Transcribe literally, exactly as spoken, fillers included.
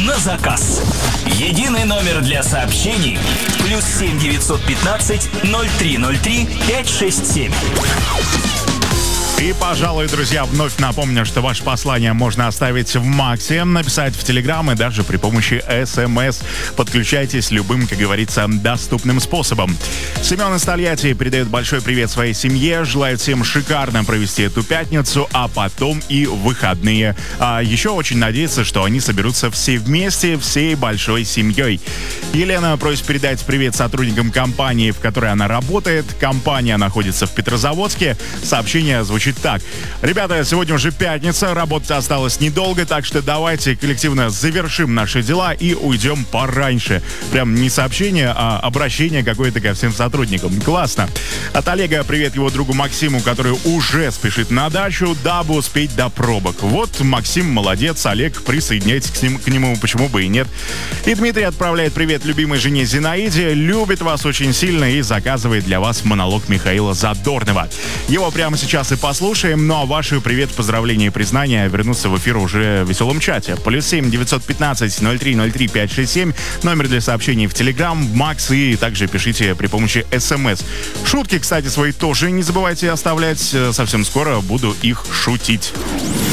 на заказ. Единый номер для сообщений. Плюс семь девятьсот пятнадцать ноль три ноль три пять шесть семь. И, пожалуй, друзья, вновь напомню, что ваше послание можно оставить в Максе, написать в Телеграм и даже при помощи СМС. Подключайтесь любым, как говорится, доступным способом. Семен из Тольятти передает большой привет своей семье, желает всем шикарно провести эту пятницу, а потом и выходные. А еще очень надеется, что они соберутся все вместе, всей большой семьей. Елена просит передать привет сотрудникам компании, в которой она работает. Компания находится в Петрозаводске. Сообщение звучит так. Ребята, сегодня уже пятница, работать осталось недолго, так что давайте коллективно завершим наши дела и уйдем пораньше. Прям не сообщение, а обращение какое-то ко всем сотрудникам. Классно. От Олега привет его другу Максиму, который уже спешит на дачу, дабы успеть до пробок. Вот Максим молодец, Олег, присоединяйтесь к, ним, к нему, почему бы и нет. И Дмитрий отправляет привет любимой жене Зинаиде, любит вас очень сильно и заказывает для вас монолог Михаила Задорнова. Его прямо сейчас и послушаем. Слушаем, ну а ваши привет, поздравления и признания вернутся в эфир уже в веселом чате. Плюс семь девятьсот пятнадцать ноль три ноль три пять шесть семь, номер для сообщений в Телеграм, в Макс, и также пишите при помощи СМС. Шутки, кстати, свои тоже не забывайте оставлять, совсем скоро буду их шутить.